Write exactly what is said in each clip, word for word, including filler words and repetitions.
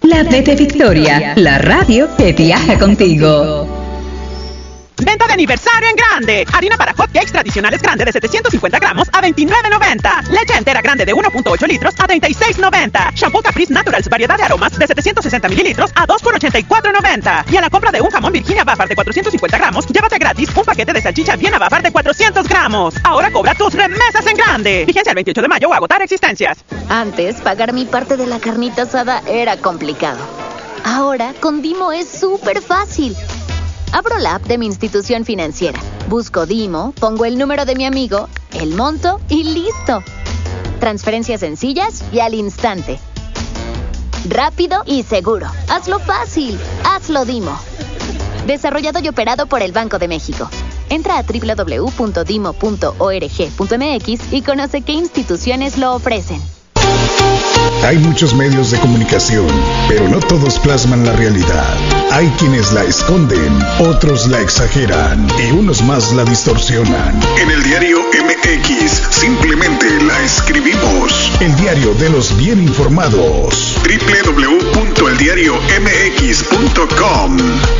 La B de Victoria, la radio que viaja contigo. Venta de aniversario en grande. Harina para hotcakes tradicionales grande de setecientos cincuenta gramos a veintinueve noventa. Leche entera grande de uno punto ocho litros a treinta y seis noventa. Shampoo Caprice Naturals variedad de aromas de setecientos sesenta mililitros a dos por ochenta y cuatro noventa. Y a la compra de un jamón Virginia Bafar de cuatrocientos cincuenta gramos, llévate gratis un paquete de salchicha Viena Bafar de cuatrocientos gramos. Ahora cobra tus remesas en grande. Vigencia el veintiocho de mayo o agotar existencias. Antes, pagar mi parte de la carnita asada era complicado. Ahora, con Dimo es súper fácil. Abro la app de mi institución financiera, busco Dimo, pongo el número de mi amigo, el monto y listo. Transferencias sencillas y al instante. Rápido y seguro. Hazlo fácil. Hazlo Dimo. Desarrollado y operado por el Banco de México. Entra a doble u doble u doble u punto dimo punto org punto m x y conoce qué instituciones lo ofrecen. Hay muchos medios de comunicación, pero no todos plasman la realidad. Hay quienes la esconden, otros la exageran y unos más la distorsionan. En el diario M X simplemente la escribimos. El diario de los bien informados. doble u doble u doble u punto el diario m x punto com.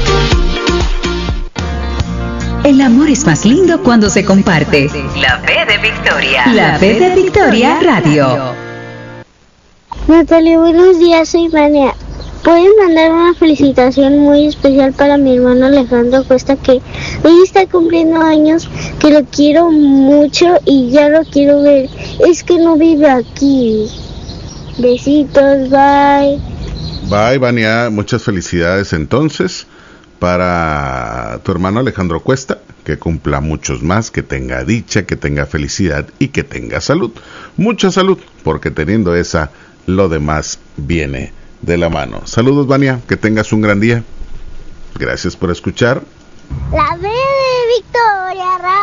El amor es más lindo cuando se comparte. La B de Victoria. La B de Victoria Radio. Natalia, buenos días, soy Vania. ¿Pueden mandar una felicitación muy especial para mi hermano Alejandro Cuesta, que hoy está cumpliendo años, que lo quiero mucho y ya lo quiero ver? Es que no vive aquí. Besitos, bye. Bye, Vania, muchas felicidades entonces para tu hermano Alejandro Cuesta, que cumpla muchos más, que tenga dicha, que tenga felicidad y que tenga salud. Mucha salud, porque teniendo esa, lo demás viene de la mano. Saludos, Vania, que tengas un gran día. Gracias por escuchar La B de Victoria.